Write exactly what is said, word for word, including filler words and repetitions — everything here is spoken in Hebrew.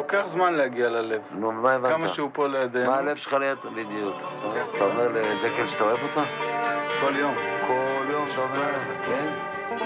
לוקח זמן להגיע ללב. נו, מה הבנת? כמה שהוא פה לידינו. מה הלב שלך ליד? בדיוק. אתה אומר לג'קל שאתה אוהב אותה? כל יום. כל יום שאתה אומר, כן?